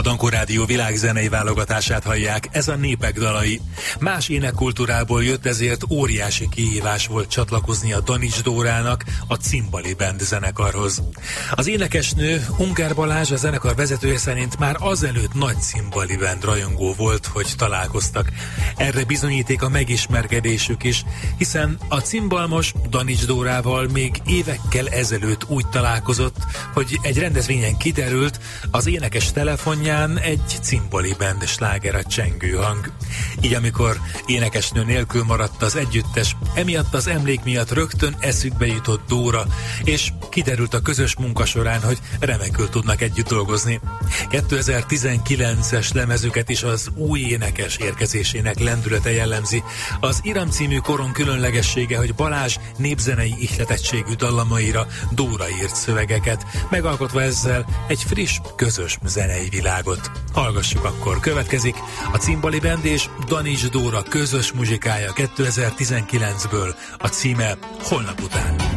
Dankó Rádió világzenei válogatását hallják, ez a Népek dalai. Más énekkultúrából jött, ezért óriási kihívás volt csatlakozni a Danics Dórának, a Cimbali Band zenekarhoz. Az énekesnő, Ungár Balázs, a zenekar vezetője szerint már azelőtt nagy Cimbali Band rajongó volt, hogy találkoztak. Erre bizonyíték a megismerkedésük is, hiszen a cimbalmos Danics Dórával még évekkel ezelőtt úgy találkozott, hogy egy rendezvényen kiderült, az énekes telefonján egy Cimbali Band sláger a csengő hang. Így amikor énekesnő nélkül maradt az együttes, emiatt az emlék miatt rögtön eszükbe jutott Dóra, és kiderült a közös munka során, hogy remekül tudnak együtt dolgozni. 2019-es lemezüket is az új énekes érkezésének lendülete jellemzi. Az Iram című koron különlegessége, hogy Balázs népzenei ihletettségű dallamaira Dóra írt szövegeket, megalkotva ezzel egy friss, közös zenei világot. Hallgassuk akkor, következik a Cimbali Band és Danics Dóra közös muzsikája 2019-ből, a címe Holnap után.